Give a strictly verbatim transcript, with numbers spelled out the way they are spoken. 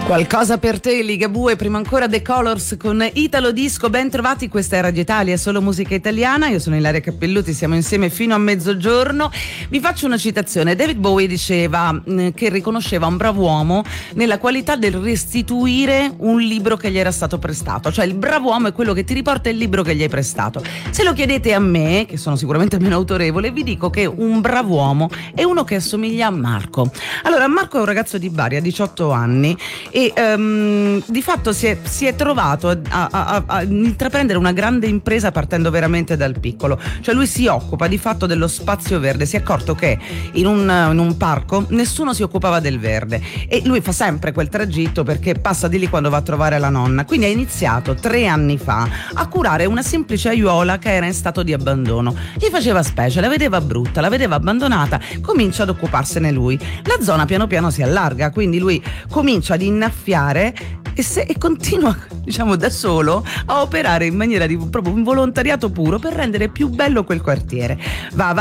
Qualcosa per te, Ligabue, prima ancora The Colors con Italo Disco. Ben trovati, questa è Radio Italia, solo musica italiana. Io sono Ilaria Cappelluti, siamo insieme fino a mezzogiorno. Vi faccio una citazione. David Bowie diceva mh, che riconosceva un brav'uomo nella qualità del restituire un libro che gli era stato prestato. Cioè il brav'uomo è quello che ti riporta il libro che gli hai prestato. Se lo chiedete a me, che sono sicuramente meno autorevole, vi dico che un brav'uomo è uno che assomiglia a Marco. Allora, Marco è un ragazzo di Bari, ha diciotto anni, e um, di fatto si è, si è trovato a, a, a, a intraprendere una grande impresa partendo veramente dal piccolo. Cioè lui si occupa di fatto dello spazio verde. Si è accorto che in un, in un parco nessuno si occupava del verde e lui fa sempre quel tragitto perché passa di lì quando va a trovare la nonna. Quindi ha iniziato tre anni fa a curare una semplice aiuola che era in stato di abbandono. Gli faceva specie, la vedeva brutta, la vedeva abbandonata, comincia ad occuparsene lui. La zona piano piano si allarga, quindi lui comincia ad innaffiare e, se, e continua, diciamo, da solo a operare in maniera di proprio un volontariato puro per rendere più bello quel quartiere. Va